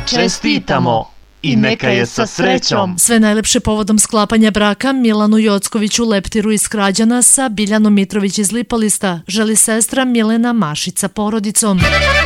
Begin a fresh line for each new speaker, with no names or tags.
Čestitamo i neka je sa srećom.
Sve najlepše povodom sklapanja braka Milanu Jockoviću Leptiru iz Krađana sa Biljanom Mitrović iz Lipalista želi sestra Milena Mašić sa porodicom.